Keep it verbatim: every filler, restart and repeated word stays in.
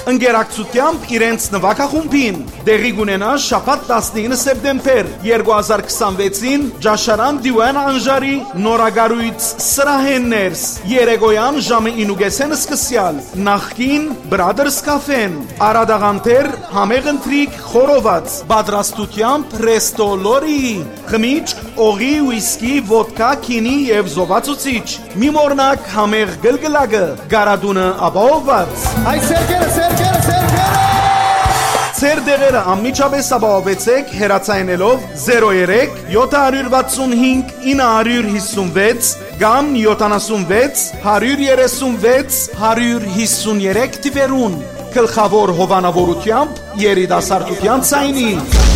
Ընկերակցությամբ իրենց նվագախումբին դեղի կունենա շաբաթ տասնինը սեպտեմբեր երկու հազար քսանվեցին Ջաշարան Դիվան Անժարի նորագարույց սրահեններս երեկոյան ժամը ինուգեսեն սկսյալ նախքին Brothers Cafe-ն Արադաղանտեր համեղ ընթրիք խորոված պատրաստությամբ Resto Lori խմիչք, օղի, ուիսկի, ոդկա, քինի եւ զովացուցիչ մի մորնակ համեղ գլգլակը գարադունը ապահովված Այ սերկերը, սերկերը, սերկերը Ձեր դեղերը անմիջապես ապահովեցեք հեռացայինելով zero three seven six five nine five six կամ յոթանասունվեց հարյուր երեսունվեց հարյուր հիսուներեք տիվերուն գլխավոր հովանավորությամբ երիտասարդության ցայնի